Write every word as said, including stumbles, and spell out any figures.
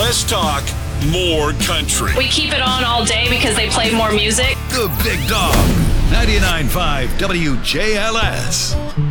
Less talk, more country. We keep it on all day because they play more music. The Big Dog, ninety-nine point five W J L S.